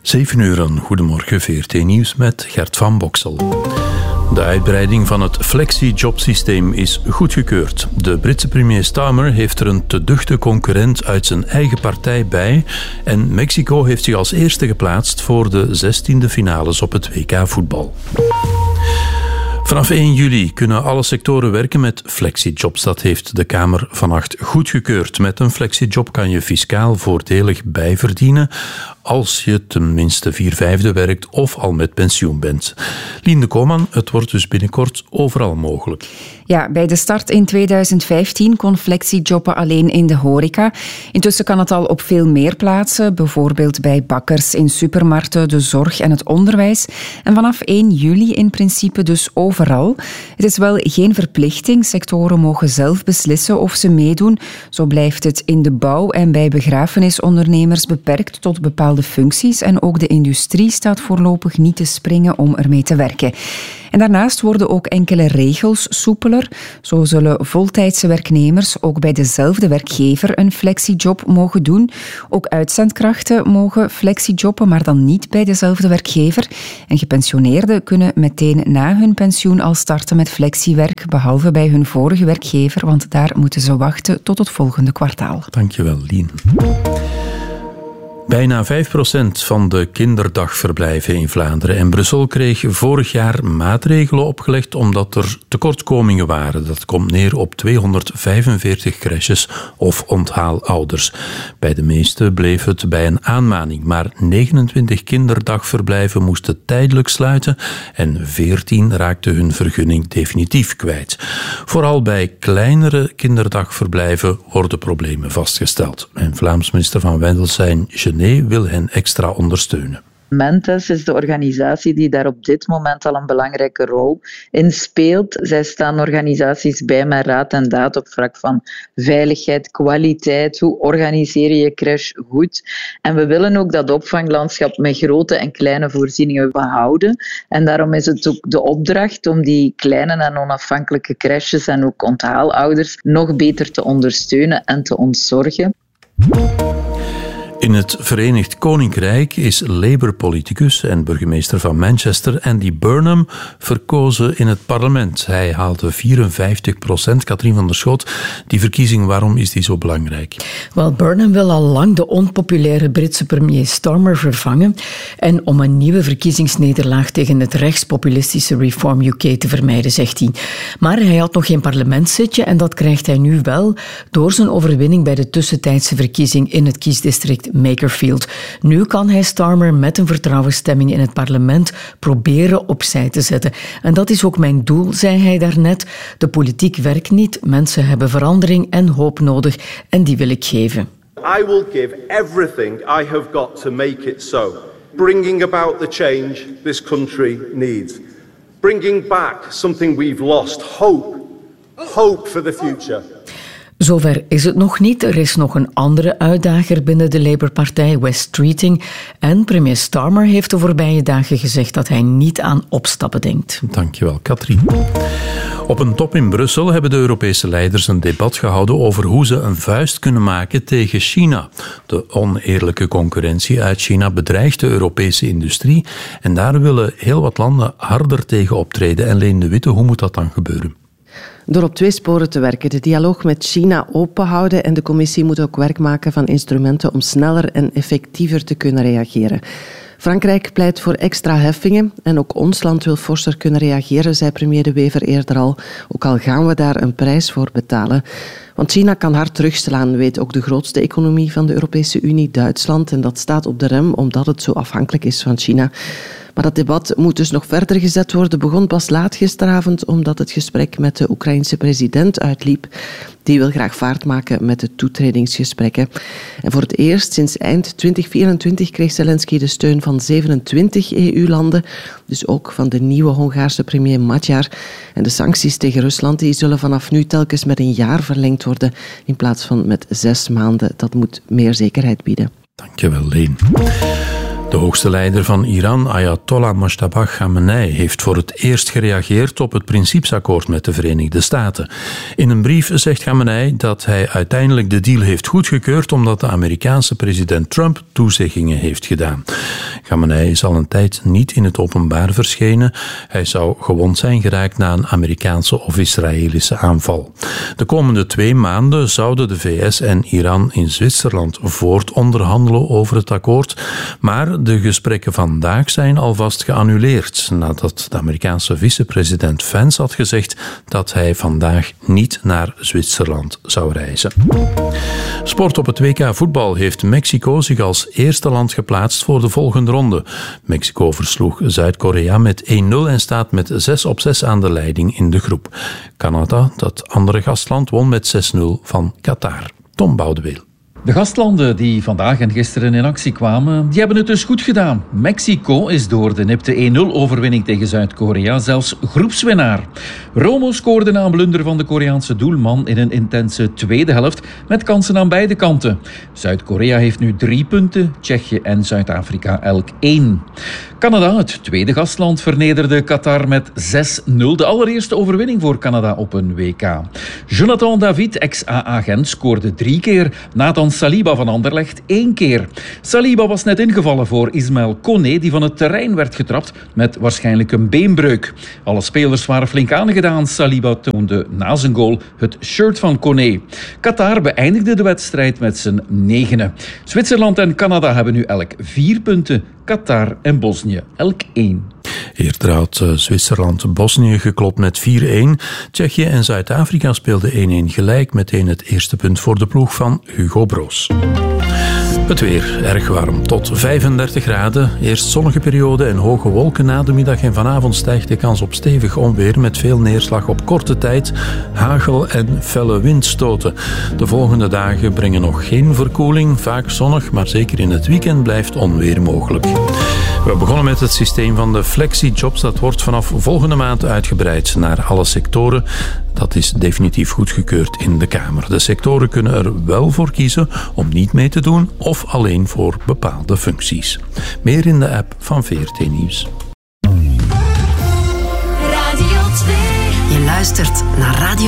7:00, goedemorgen, VRT Nieuws met Gert van Boksel. De uitbreiding van het flexi-jobsysteem is goedgekeurd. De Britse premier Starmer heeft er een te duchte concurrent uit zijn eigen partij bij en Mexico heeft zich als eerste geplaatst voor de 16e finales op het WK voetbal. Vanaf 1 juli kunnen alle sectoren werken met flexijobs. Dat heeft de Kamer vannacht goedgekeurd. Met een flexijob kan je fiscaal voordelig bijverdienen als je tenminste 4/5 werkt of al met pensioen bent. Lien de Koman, het wordt dus binnenkort overal mogelijk. Ja, bij de start in 2015 kon flexijobben alleen in de horeca. Intussen kan het al op veel meer plaatsen, bijvoorbeeld bij bakkers, in supermarkten, de zorg en het onderwijs. En vanaf 1 juli in principe dus overal. Het is wel geen verplichting. Sectoren mogen zelf beslissen of ze meedoen. Zo blijft het in de bouw en bij begrafenisondernemers beperkt tot bepaalde functies. En ook de industrie staat voorlopig niet te springen om ermee te werken. En daarnaast worden ook enkele regels soepeler. Zo zullen voltijdse werknemers ook bij dezelfde werkgever een flexijob mogen doen. Ook uitzendkrachten mogen flexijobben, maar dan niet bij dezelfde werkgever. En gepensioneerden kunnen meteen na hun pensioen al starten met flexiwerk, behalve bij hun vorige werkgever, want daar moeten ze wachten tot het volgende kwartaal. Dankjewel, Lien. Bijna 5% van de kinderdagverblijven in Vlaanderen en Brussel kreeg vorig jaar maatregelen opgelegd omdat er tekortkomingen waren. Dat komt neer op 245 crèches of onthaalouders. Bij de meeste bleef het bij een aanmaning, maar 29 kinderdagverblijven moesten tijdelijk sluiten en 14 raakten hun vergunning definitief kwijt. Vooral bij kleinere kinderdagverblijven worden problemen vastgesteld. En Vlaams minister van Welzijn wil hen extra ondersteunen. Mentes is de organisatie die daar op dit moment al een belangrijke rol in speelt. Zij staan organisaties bij met raad en daad op vlak van veiligheid, kwaliteit, hoe organiseer je je crash goed. En we willen ook dat opvanglandschap met grote en kleine voorzieningen behouden. En daarom is het ook de opdracht om die kleine en onafhankelijke crashes en ook onthaalouders nog beter te ondersteunen en te ontzorgen. In het Verenigd Koninkrijk is Labour-politicus en burgemeester van Manchester Andy Burnham verkozen in het parlement. Hij haalde 54%. Katrien van der Schoot, die verkiezing, waarom is die zo belangrijk? Wel, Burnham wil al lang de onpopulaire Britse premier Starmer vervangen en om een nieuwe verkiezingsnederlaag tegen het rechtspopulistische Reform UK te vermijden, zegt hij. Maar hij had nog geen parlementszitje en dat krijgt hij nu wel door zijn overwinning bij de tussentijdse verkiezing in het kiesdistrict Makerfield. Nu kan hij Starmer met een vertrouwensstemming in het parlement proberen opzij te zetten. En dat is ook mijn doel, zei hij daarnet. De politiek werkt niet, mensen hebben verandering en hoop nodig en die wil ik geven. I will give everything I have got to make it so. Bringing about the change this country needs. Bringing back something we've lost, hope. Hope for the future. Zover is het nog niet. Er is nog een andere uitdager binnen de Labour-partij, Wes Streeting. En premier Starmer heeft de voorbije dagen gezegd dat hij niet aan opstappen denkt. Dankjewel, Katrien. Op een top in Brussel hebben de Europese leiders een debat gehouden over hoe ze een vuist kunnen maken tegen China. De oneerlijke concurrentie uit China bedreigt de Europese industrie en daar willen heel wat landen harder tegen optreden. En Leen de Witte, hoe moet dat dan gebeuren? Door op 2 sporen te werken, de dialoog met China openhouden en de commissie moet ook werk maken van instrumenten om sneller en effectiever te kunnen reageren. Frankrijk pleit voor extra heffingen en ook ons land wil forser kunnen reageren, zei premier De Wever eerder al. Ook al gaan we daar een prijs voor betalen. Want China kan hard terugslaan, weet ook de grootste economie van de Europese Unie, Duitsland. En dat staat op de rem omdat het zo afhankelijk is van China. Maar dat debat moet dus nog verder gezet worden. Begon pas laat gisteravond omdat het gesprek met de Oekraïense president uitliep. Die wil graag vaart maken met de toetredingsgesprekken. En voor het eerst sinds eind 2024 kreeg Zelensky de steun van 27 EU-landen. Dus ook van de nieuwe Hongaarse premier Magyar. En de sancties tegen Rusland die zullen vanaf nu telkens met 1 jaar verlengd worden in plaats van met 6 maanden. Dat moet meer zekerheid bieden. Dankjewel, Leen. De hoogste leider van Iran, Ayatollah Mojtaba Khamenei, heeft voor het eerst gereageerd op het principesakkoord met de Verenigde Staten. In een brief zegt Khamenei dat hij uiteindelijk de deal heeft goedgekeurd omdat de Amerikaanse president Trump toezeggingen heeft gedaan. Khamenei is al een tijd niet in het openbaar verschenen. Hij zou gewond zijn geraakt na een Amerikaanse of Israëlische aanval. De komende 2 maanden zouden de VS en Iran in Zwitserland voortonderhandelen over het akkoord, maar de gesprekken vandaag zijn alvast geannuleerd nadat de Amerikaanse vicepresident Vance had gezegd dat hij vandaag niet naar Zwitserland zou reizen. Sport op het WK voetbal heeft Mexico zich als eerste land geplaatst voor de volgende ronde. Mexico versloeg Zuid-Korea met 1-0 en staat met 6-6 aan de leiding in de groep. Canada, dat andere gastland, won met 6-0 van Qatar. Tom Boudeweel. De gastlanden die vandaag en gisteren in actie kwamen, die hebben het dus goed gedaan. Mexico is door de nipte 1-0-overwinning tegen Zuid-Korea zelfs groepswinnaar. Romo scoorde na een blunder van de Koreaanse doelman in een intense tweede helft met kansen aan beide kanten. Zuid-Korea heeft nu 3 punten, Tsjechië en Zuid-Afrika elk 1. Canada, het tweede gastland, vernederde Qatar met 6-0. De allereerste overwinning voor Canada op een WK. Jonathan David, ex-AA Gent, scoorde 3 keer. Nathan Saliba van Anderlecht 1 keer. Saliba was net ingevallen voor Ismaël Koné, die van het terrein werd getrapt met waarschijnlijk een beenbreuk. Alle spelers waren flink aangedaan. Saliba toonde na zijn goal het shirt van Koné. Qatar beëindigde de wedstrijd met z'n 9. Zwitserland en Canada hebben nu elk 4 punten. Qatar en Bosnië elk 1. Eerder had Zwitserland Bosnië geklopt met 4-1. Tsjechië en Zuid-Afrika speelden 1-1 gelijk, meteen het eerste punt voor de ploeg van Hugo Broos. Het weer erg warm, tot 35 graden. Eerst zonnige periode en hoge wolken na de middag en vanavond stijgt de kans op stevig onweer met veel neerslag op korte tijd, hagel en felle windstoten. De volgende dagen brengen nog geen verkoeling, vaak zonnig, maar zeker in het weekend blijft onweer mogelijk. We begonnen met het systeem van de flexi-jobs. Dat wordt vanaf volgende maand uitgebreid naar alle sectoren. Dat is definitief goedgekeurd in de Kamer. De sectoren kunnen er wel voor kiezen om niet mee te doen of alleen voor bepaalde functies. Meer in de app van VRT Nieuws. Radio 2. Je luistert naar Radio